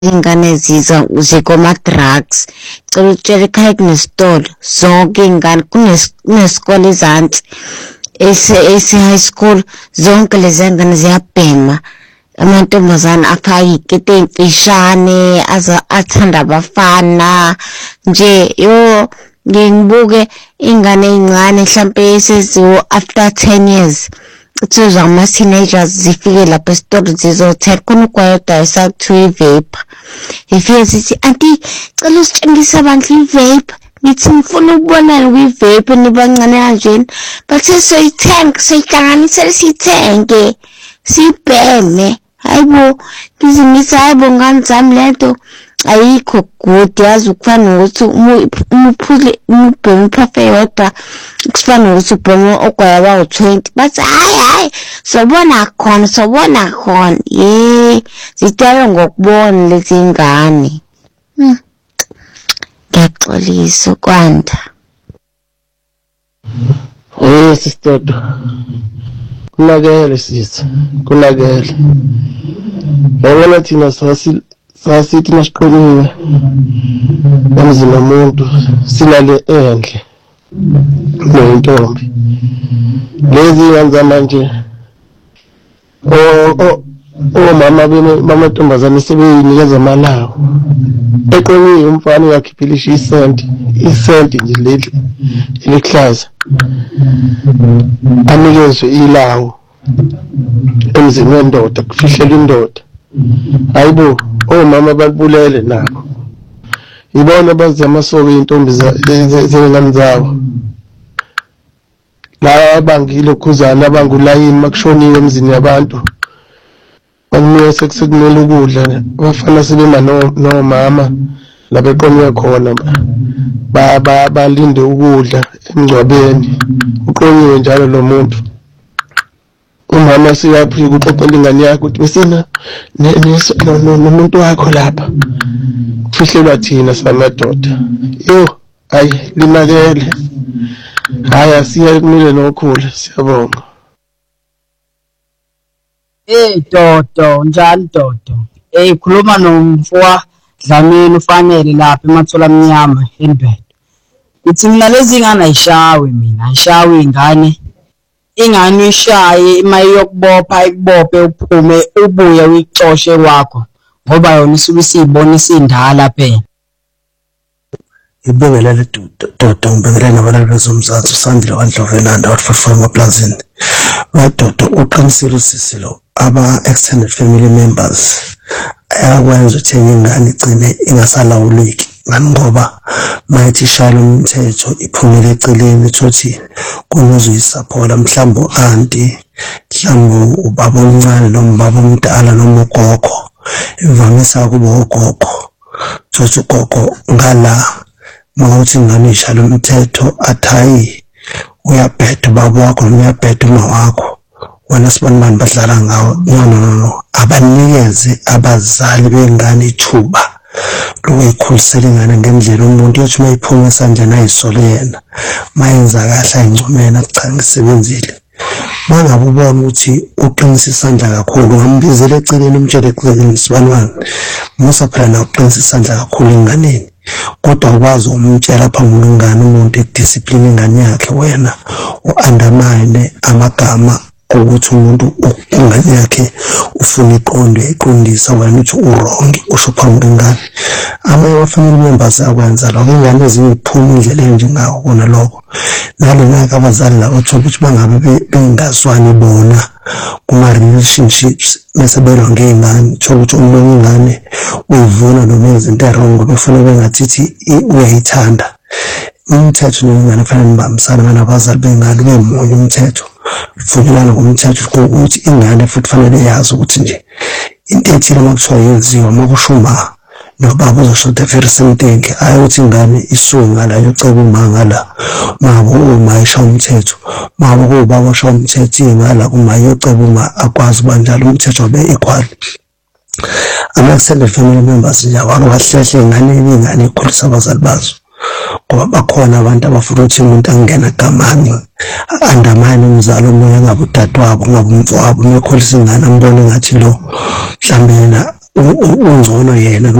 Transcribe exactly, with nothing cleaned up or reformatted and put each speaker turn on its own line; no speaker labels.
ingane ziza zikoma drugs cela utshela ekhaya kunesitolo zonke ingane kunesikole izansi ese ese high school zonke lezi ngane ziyabhema amantombazane afaka ikete emfishane aza athanda abafana nje yo ngibuke ingane encane mhlambe esizo after ten years Tsuza ama teenagers zifike lapha esitolo zizothetha khona ukwayodwa esakuthiwa i-vape. Ifike sithi anti cela usitshengise abantu i-vape. Ngithi ngifuna ukubona kwi-vape nibancane kanjeni. Bathe soyithenga soyihlanganisele siyithenge sibheme. Hayibo ngizimisa hayibo ngani zami lento ayikho good yazi ukufana ukuthi umuphule umubheme uphafe yodwa kusifana ukuthi ubheme ogwaya bawo twenty bathi hayi hayi sobona khona sobona khona ye zitela ngokubona lezi ngane hm ngiyaxolisa kwanda
eh sister kunakele sisi kunakele yabona thina sasi sasithi nasiqinile emzini womuntu silale endle nontombi lezi yenza manje o o o mama bene mama ntombazane sebeyinikeza amalawo eqoniwe umfana yakhiphilishi isenti isenti nje leli elihlaza anikezwe ilawo emzini wendoda kufihlele indoda hayibo omama balibulele nabo ibona bazi amasoka intombi zengane zawo la abangile khuzana abangulayini makushoniwe emzini yabantu bakumele sekusekumele ukudla bafana sebema no mama labeqoniwe khona ba balinde ukudla emngcwabeni uqoniwe njalo lo muntu umama siyaphika uxoxela ingane yakhe ukuthi besina nomuntu wakho lapha kufihlelwa thina samadoda yo ayi linakele haya siya kumile nokhula siyabonga
eh dodo njalo dodo eh khuluma nomfwa Dlamini ufanele lapha emathola amnyama endbed uthi mina lezi ngane ayishawe mina ayishawe ingane ingane ishaye mayokubopha ikubophe uphume ubuye uyicoshe kwakho ngoba yona isuke isibona isindala phela
ibongelele dodo ngibongelele nabalali bezomzathu Sandile waNdlovelanda waForty-four maplazini wadodo uqinisile usisilo aba extended family members ayakwenza ukuthi ingane igcine ingasalawuleki ngani ngoba mayithi shaya umthetho iphumile eceleni ukuthi kunozuyisaphola mhlawumbe auntie mhlawumbe ubaba omncane noma ubaba omdala noma ugogo imvamisa kuba ugogo sothi ugogo ngala mawuthi ingane ishaya umthetho athayi uyabheda ubaba wakho noma uyabheda uma wakho wena sibanibani badlala ngawo no no no abanikeze abazali bengane ithuba lokuyikhulisela ingane ngendlela umuntu yothi mayiphuma esandleni ayisole yena mayenza kahle ayingcomena cha ngisebenzile mangabe ubona ukuthi uqinisa isandla kakhulu ngambizele eceleni umtshele eceleni sibanibani musa phela na uqinisa isandla kakhulu enganeni kodwa ukwazi umtshela lapha ngingane umuntu ediscipline ingane yakhe wena uandamine amagama ukuthi umuntu ingane yakhe ufuna iqonde iqondisa wena uthi uwrong usho phambi ngane ama family members akwenza lokho ingane eziphuma indlela enjengawo kona lokho nalena abazali la othola ukuthi bangabe bengazwani bona kuma relationships mesebelwa ngengane thola ukuthi umuntu ingane uyivuna noma izinto wrong ngoba ufuna bengathithi uyayithanda umthetho nengane fanele nibambisana nabazali bengane bemoya umthetho fukulana ngomthetho ukuthi ingane futhi fanele yazi ukuthi nje into ethile makuthiwa yenziwa makushuma nobaba uzosho the very same thing ayothi ingane isunga la yoceba umangala mabo uma isha umthetho mabo kubaba osho umthetho ingala uma yoceba uma akwazi banjalo umthetho be equal ama-extended family members yabona bahlehle ingane ingane ikhulisa abazali bazo ngoba bakhona abantu abafuna ukuthi umuntu angena gamani andamane umzalo omunye ngabe udadewabo ngabe umfowabo mekhulisa ingane ambone ngathi lo mhlambe yena ungcono yena